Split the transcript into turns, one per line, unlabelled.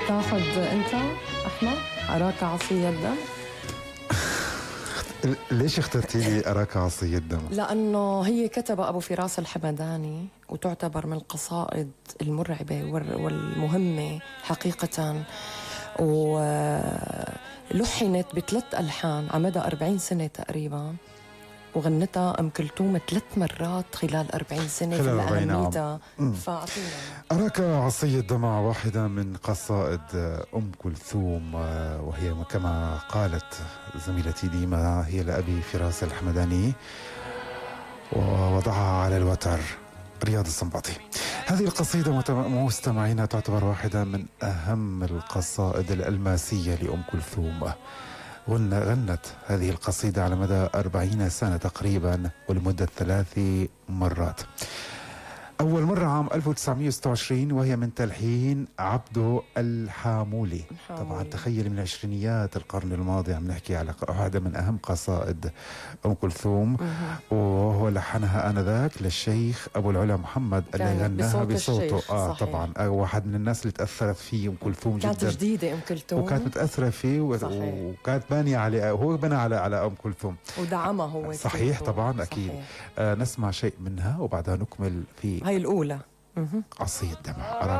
تاخذ انت احمد اراك عصي الدم؟
ليش اخترتي لي أراك عصي الدم؟
لانه هي كتبها ابو فراس الحمداني وتعتبر من القصائد المرعبه والمهمه حقيقه، ولحنت بثلاث الحان على مدى 40 سنه تقريبا، وغنتها ام كلثوم 3 مرات خلال 40 سنه
خلال
في
40 عام.
اهميتها. فاعطينا
أراك عصي الدمع واحدة من قصائد أم كلثوم، وهي كما قالت زميلتي ديما هي لأبي فراس الحمداني، ووضعها على الوتر رياض السنباطي. هذه القصيدة مستمعينا تعتبر واحدة من أهم القصائد الألماسية لأم كلثوم. غنت هذه القصيدة على مدى 40 سنة تقريبا، ولمدة 3 مرات. أول مرة عام 1926 وهي من تلحين عبدو الحامولي. طبعا تخيل من عشرينيات القرن الماضي عم نحكي على واحدة من أهم قصائد أم كلثوم، وهو لحنها آنذاك للشيخ أبو العلا محمد اللي غناها بصوته. طبعا واحد من الناس اللي تأثرت فيه أم كلثوم جدا.
كانت جديدة أم كلثوم
وكانت متأثرة فيه وكانت بانية عليه، هو بنى على أم كلثوم
ودعمها هو.
صحيح طبعا أكيد. نسمع شيء منها وبعدها نكمل في
هاي الأولى
عصي الدمع.